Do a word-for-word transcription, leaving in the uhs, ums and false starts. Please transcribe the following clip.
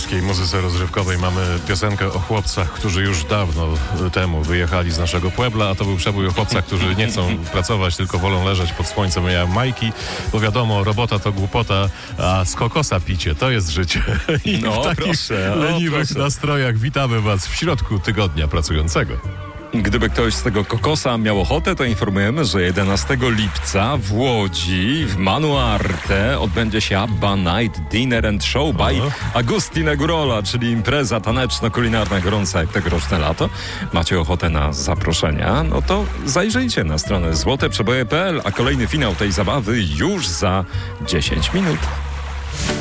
polskiej muzyce rozrywkowej mamy piosenkę o chłopcach, którzy już dawno temu wyjechali z naszego Puebla, a to był przebój o chłopcach, którzy nie chcą pracować, tylko wolą leżeć pod słońcem jak majki, bo wiadomo, robota to głupota, a z kokosa picie to jest życie. I no, w takich proszę, leniwych proszę. nastrojach witamy Was w środku tygodnia pracującego. Gdyby ktoś z tego kokosa miał ochotę, to informujemy, że jedenastego lipca w Łodzi, w Manuarte odbędzie się Abba Night Dinner and Show by Agustin Gurola, czyli impreza taneczno-kulinarna gorąca jak tegoroczne lato. Macie ochotę na zaproszenia? No to zajrzyjcie na stronę złote przeboje kropka p l, a kolejny finał tej zabawy już za dziesięć minut.